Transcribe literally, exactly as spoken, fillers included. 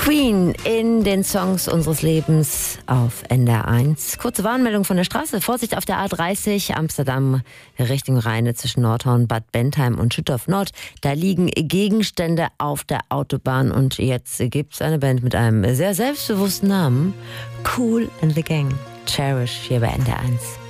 Queen in den Songs unseres Lebens auf N D R eins. Kurze Warnmeldung von der Straße. Vorsicht auf der A dreißig, Amsterdam Richtung Rheine zwischen Nordhorn, Bad Bentheim und Schüttorf Nord. Da liegen Gegenstände auf der Autobahn und jetzt gibt es eine Band mit einem sehr selbstbewussten Namen. Kool and the Gang. Cherish hier bei N D R eins.